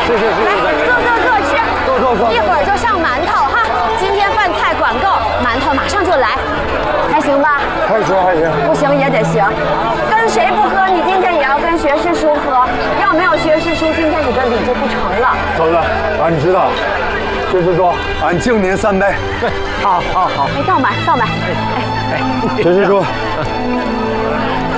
是是是。 来，坐吃。 坐。 一会儿就上馒头哈，今天饭菜管够，馒头马上就来，还行吧？ 还行。 不行也得行，跟谁不喝，你今天也要跟学士叔喝。要没有学士叔，今天你的礼就不成了。 嫂子，俺知道了。学士叔，俺敬您3杯。对，好。 哎，倒满。 学士叔。